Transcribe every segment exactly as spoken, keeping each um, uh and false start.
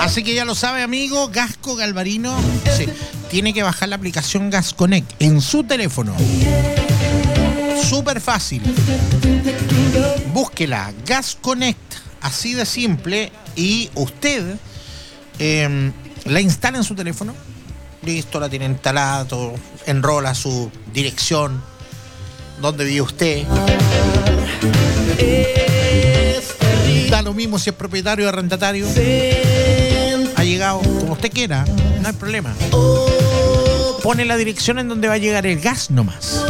Así que ya lo sabe, amigo, Gasco Galvarino, sí, tiene que bajar la aplicación Gas Connect en su teléfono. Súper fácil. Búsquela, Gas Connect, así de simple, y usted eh, la instala en su teléfono. Listo, la tiene instalada, todo, enrola su dirección, dónde vive usted. Da lo mismo si es propietario o arrendatario. Ha llegado como usted quiera, no hay problema. Pone la dirección en donde va a llegar el gas nomás.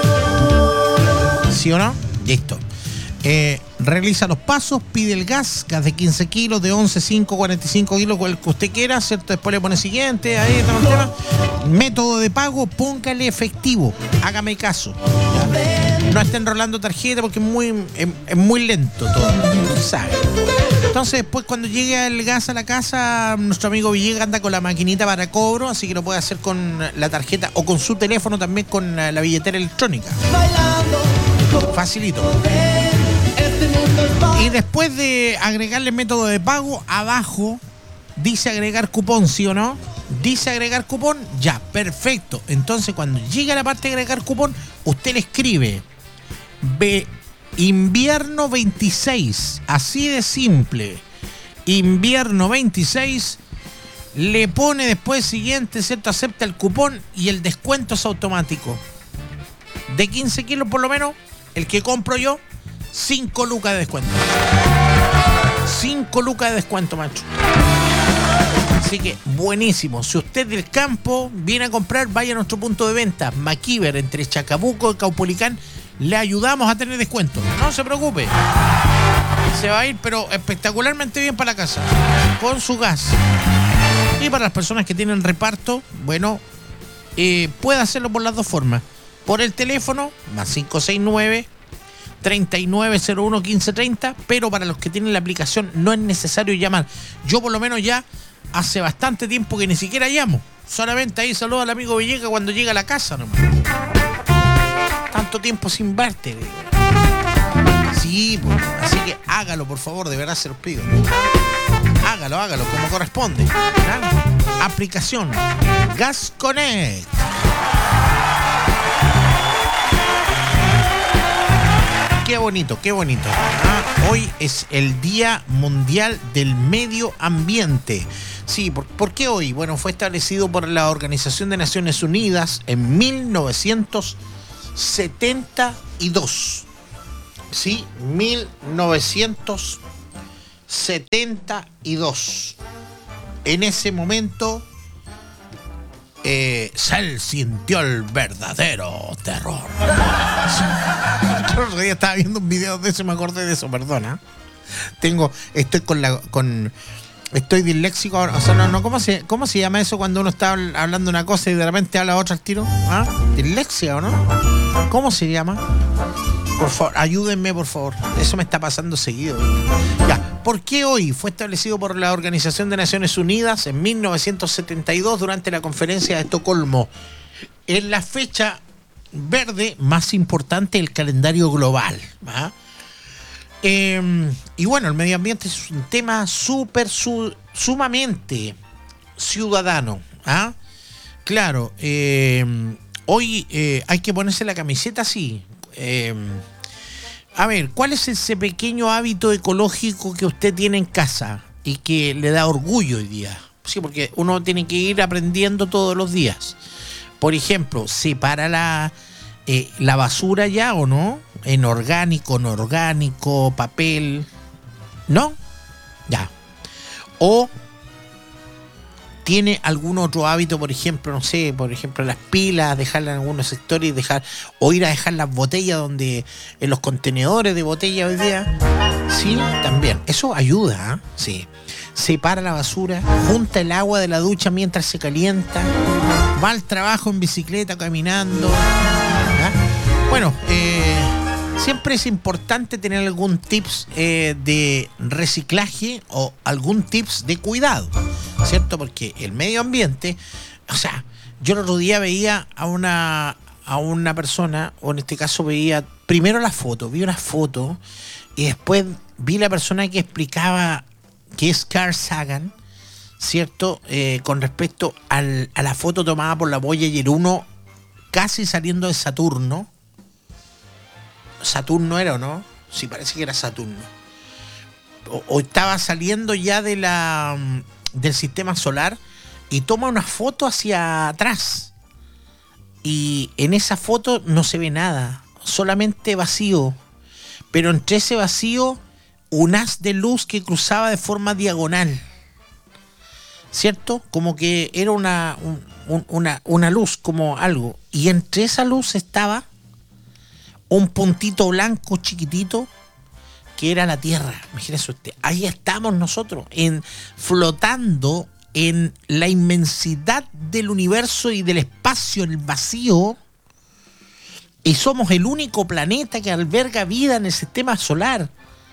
¿Sí o no? Listo. Eh, realiza los pasos, pide el gas, gas de quince kilos, de once, cinco, cuarenta y cinco kilos, el que usted quiera, ¿cierto? Después le pone siguiente, ahí está el tema. Método de pago, póngale efectivo, hágame caso. ¿Ya? No esté enrolando tarjeta porque es muy, es, es muy lento todo, ¿sabe? Entonces después cuando llegue el gas a la casa, nuestro amigo Villegas anda con la maquinita para cobro, así que lo puede hacer con la tarjeta o con su teléfono también, con la billetera electrónica. Facilito. Y después de agregarle método de pago, abajo dice agregar cupón, ¿sí o no? Dice agregar cupón, ya, perfecto. Entonces cuando llega la parte de agregar cupón, usted le escribe B, invierno veintiséis, así de simple. Invierno veintiséis, le pone después siguiente, ¿cierto? Acepta el cupón y el descuento es automático. De quince kilos por lo menos, el que compro yo, cinco lucas de descuento. cinco lucas de descuento, macho. Así que buenísimo. Si usted del campo viene a comprar, vaya a nuestro punto de venta, Maquiver, entre Chacabuco y Caupolicán. Le ayudamos a tener descuento. No se preocupe. Se va a ir, pero espectacularmente bien para la casa, con su gas. Y para las personas que tienen reparto, bueno, eh, puede hacerlo por las dos formas. Por el teléfono, más cinco seis nueve, treinta y nueve cero uno, quince treinta, pero para los que tienen la aplicación no es necesario llamar. Yo por lo menos ya hace bastante tiempo que ni siquiera llamo. Solamente ahí saludo al amigo Villegas cuando llega a la casa nomás. Tanto tiempo sin verte. Sí, pues, así que hágalo, por favor, de verdad se los pido. Hágalo, hágalo, como corresponde. ¿Ah? Aplicación Gas Connect. Qué bonito, qué bonito. Ah, hoy es el Día Mundial del Medio Ambiente. Sí, ¿por, ¿por qué hoy? Bueno, fue establecido por la Organización de Naciones Unidas en mil novecientos setenta y dos. Sí, mil novecientos setenta y dos. En ese momento, eh, Sal sintió el verdadero terror. El otro día estaba viendo un video de eso y me acordé de eso, perdona. Tengo, estoy con la, con, estoy disléxico ahora, o sea, no, no, ¿cómo se, cómo se llama eso cuando uno está hablando una cosa y de repente habla otra al tiro? ¿Ah? ¿Dislexia o no? ¿Cómo se llama? Por favor, ayúdenme, por favor. Eso me está pasando seguido. Ya, ¿por qué hoy? Fue establecido por la Organización de Naciones Unidas en mil novecientos setenta y dos durante la conferencia de Estocolmo. Es la fecha verde más importante del calendario global. ¿Ah? Eh, y bueno, el medio ambiente es un tema súper, su, sumamente ciudadano. ¿Ah? Claro, eh, hoy eh, hay que ponerse la camiseta así. Eh, a ver, ¿cuál es ese pequeño hábito ecológico que usted tiene en casa y que le da orgullo hoy día? Sí, porque uno tiene que ir aprendiendo todos los días. Por ejemplo, ¿separa la, eh, la basura ya o no? En orgánico, no orgánico, papel. ¿No? Ya. O tiene algún otro hábito, por ejemplo, no sé, por ejemplo las pilas, dejarlas en algunos sectores, dejar, o ir a dejar las botellas donde, en los contenedores de botella hoy día. Sí, también. Eso ayuda, ¿eh? Sí. Separa la basura, junta el agua de la ducha mientras se calienta, va al trabajo en bicicleta, caminando. ¿Ah? Bueno, eh, siempre es importante tener algún tips eh, de reciclaje o algún tips de cuidado, ¿cierto? Porque el medio ambiente, o sea, yo el otro día veía a una, a una persona, o en este caso veía primero la foto, vi una foto y después vi la persona que explicaba que es Carl Sagan, ¿cierto? Eh, con respecto al, a la foto tomada por la Voyager uno casi saliendo de Saturno. Saturno era, ¿o no? Sí, parece que era Saturno. O, o estaba saliendo ya de la del sistema solar y toma una foto hacia atrás. Y en esa foto no se ve nada, solamente vacío. Pero entre ese vacío, un haz de luz que cruzaba de forma diagonal. ¿Cierto? Como que era una, un, una, una luz, como algo. Y entre esa luz estaba un puntito blanco chiquitito que era la Tierra. Imagínese usted, ahí estamos nosotros, en, flotando en la inmensidad del universo y del espacio, en el vacío. Y somos el único planeta que alberga vida en el sistema solar.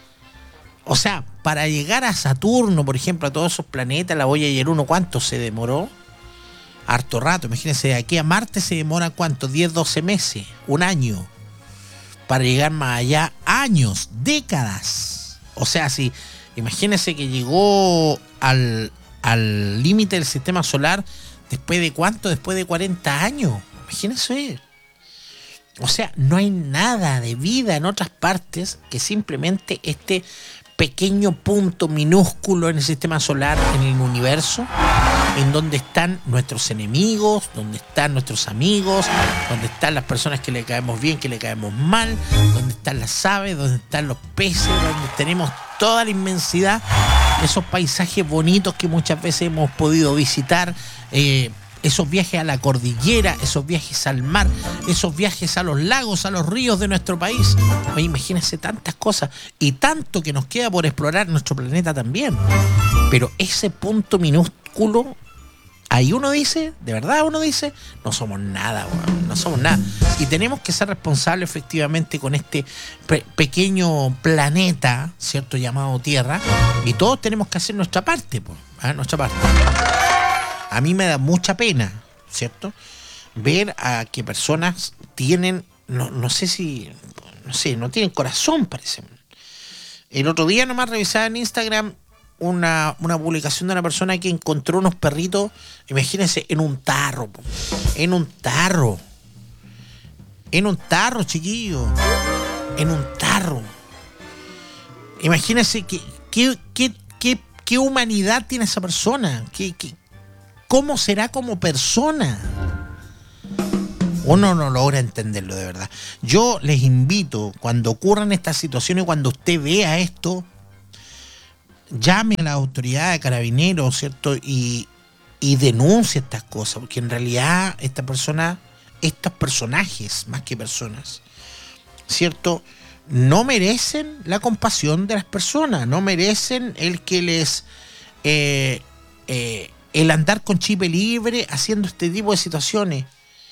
O sea, para llegar a Saturno, por ejemplo, a todos esos planetas, la Voyager uno, ¿cuánto se demoró? Harto rato. Imagínense, de aquí a Marte se demora ¿cuánto? diez, doce meses, un año. Para llegar más allá, años, décadas. O sea, si imagínense que llegó al al límite del sistema solar después de ¿cuánto? Después de cuarenta años. Imagínense. O sea, no hay nada de vida en otras partes que simplemente este pequeño punto minúsculo en el sistema solar, en el universo, en donde están nuestros enemigos, donde están nuestros amigos, donde están las personas que le caemos bien, que le caemos mal, donde están las aves, donde están los peces, donde tenemos toda la inmensidad, esos paisajes bonitos que muchas veces hemos podido visitar, eh, esos viajes a la cordillera, esos viajes al mar, esos viajes a los lagos, a los ríos de nuestro país. Oye, imagínense tantas cosas y tanto que nos queda por explorar nuestro planeta también. Pero ese punto minúsculo, ahí uno dice, de verdad uno dice, no somos nada, bueno, no somos nada. Y tenemos que ser responsables efectivamente con este pe- pequeño planeta, ¿cierto?, llamado Tierra. Y todos tenemos que hacer nuestra parte, pues, ¿eh? Nuestra parte. A mí me da mucha pena, ¿cierto?, ver a que personas tienen, no, no sé si, no sé, no tienen corazón, parece. El otro día nomás revisaba en Instagram una, una publicación de una persona que encontró unos perritos, imagínense, en un tarro, en un tarro, en un tarro, chiquillo, en un tarro. Imagínense qué, qué, qué, qué, qué humanidad tiene esa persona, qué, qué, ¿cómo será como persona? Uno no logra entenderlo, de verdad. Yo les invito, cuando ocurran estas situaciones, cuando usted vea esto, llame a la autoridad de carabineros, ¿cierto? Y, y denuncie estas cosas, porque en realidad esta persona, estos personajes, más que personas, ¿cierto?, no merecen la compasión de las personas, no merecen el que les... Eh, eh, el andar con chip libre haciendo este tipo de situaciones.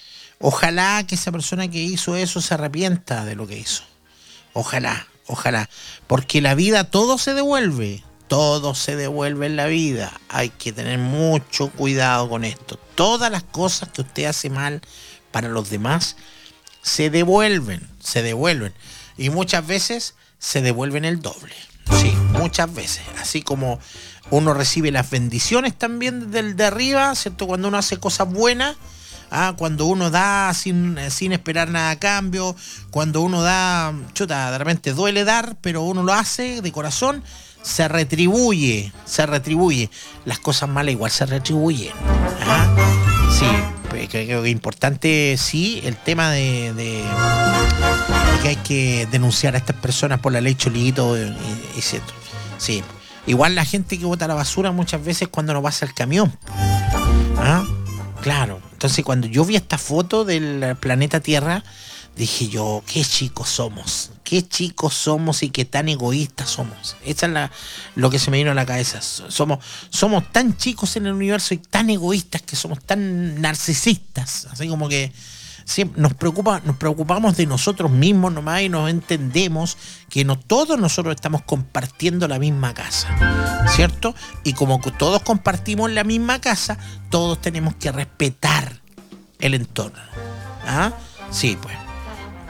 Ojalá que esa persona que hizo eso se arrepienta de lo que hizo. Ojalá, ojalá. Porque la vida, todo se devuelve. Todo se devuelve en la vida. Hay que tener mucho cuidado con esto. Todas las cosas que usted hace mal para los demás se devuelven, se devuelven. Y muchas veces se devuelven el doble. Sí, muchas veces. Así como uno recibe las bendiciones también del de arriba, ¿cierto? Cuando uno hace cosas buenas, ¿ah? Cuando uno da sin, sin esperar nada a cambio, cuando uno da, chuta, de repente duele dar, pero uno lo hace de corazón, se retribuye, se retribuye. Las cosas malas igual se retribuyen. ¿Ah? Sí, creo que es importante, sí, el tema de, de, de que hay que denunciar a estas personas por la ley Cholito, y, y cierto. Sí. Igual la gente que bota la basura muchas veces cuando no pasa el camión. ¿Ah? Claro. Entonces cuando yo vi esta foto del planeta Tierra, dije yo, qué chicos somos. Qué chicos somos y qué tan egoístas somos. Esa es la, lo que se me vino a la cabeza. Somos, somos tan chicos en el universo y tan egoístas, que somos tan narcisistas. Así como que siempre nos preocupa, nos preocupamos de nosotros mismos nomás y nos entendemos que no todos nosotros estamos compartiendo la misma casa, ¿cierto? Y como todos compartimos la misma casa, todos tenemos que respetar el entorno. ¿Ah? Sí, pues.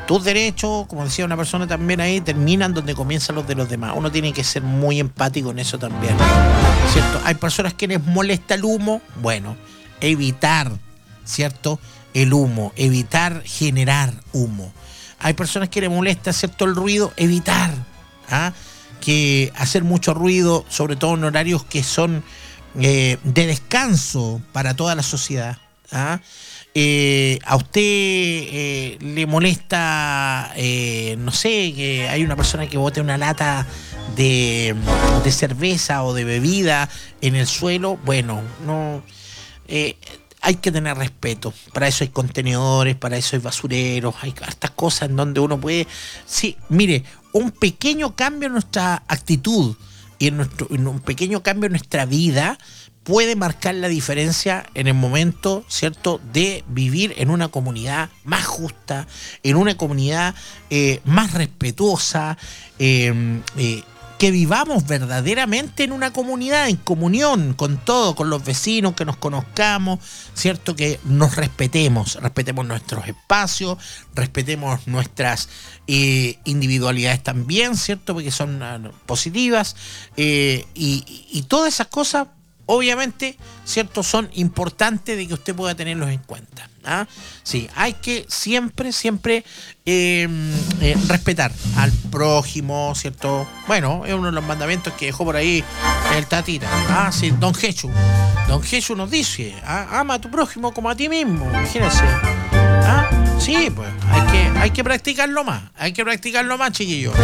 tus derechos, como decía una persona también ahí, terminan donde comienzan los de los demás. Uno tiene que ser muy empático en eso también, ¿cierto? Hay personas que les molesta el humo, bueno, evitar, ¿cierto? El humo, evitar generar humo. Hay personas que les molesta, ¿cierto? El ruido, evitar, ¿ah? Que hacer mucho ruido, sobre todo en horarios que son eh, de descanso para toda la sociedad, ¿ah? Eh, a usted eh, le molesta, eh, no sé, que hay una persona que bote una lata de, de cerveza o de bebida en el suelo, bueno, no, eh, hay que tener respeto. Para eso hay contenedores, para eso hay basureros, hay hartas cosas en donde uno puede, sí, mire, un pequeño cambio en nuestra actitud y en, nuestro, en un pequeño cambio en nuestra vida puede marcar la diferencia en el momento, ¿cierto?, de vivir en una comunidad más justa, en una comunidad eh, más respetuosa, eh, eh, que vivamos verdaderamente en una comunidad, en comunión con todo, con los vecinos, que nos conozcamos, ¿cierto?, que nos respetemos, respetemos nuestros espacios, respetemos nuestras eh, individualidades también, ¿cierto?, porque son uh, positivas, eh, y, y todas esas cosas obviamente, ¿cierto?, son importantes de que usted pueda tenerlos en cuenta, ¿ah? Sí, hay que siempre, siempre eh, eh, respetar al prójimo, ¿cierto? Bueno, es uno de los mandamientos que dejó por ahí el tatita. Ah, sí, Don Jesús. Don Jesús nos dice, ¿ah? Ama a tu prójimo como a ti mismo, imagínense. ¿Ah? Sí, pues, hay que, hay que practicarlo más, hay que practicarlo más, chiquillos.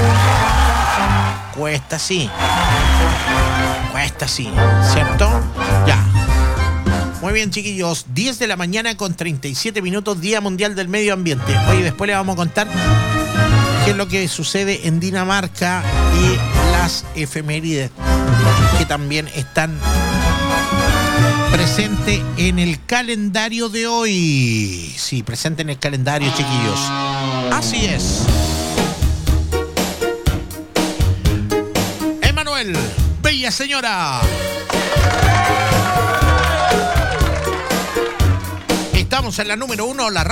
Cuesta sí. Cuesta sí, ¿cierto? Ya. Muy bien, chiquillos. diez de la mañana con treinta y siete minutos, Día Mundial del Medio Ambiente. Oye, después le vamos a contar qué es lo que sucede en Dinamarca y las efemérides que también están presentes en el calendario de hoy. Sí, presente en el calendario, chiquillos. Así es. Emanuel, bella señora. Estamos en la número uno, la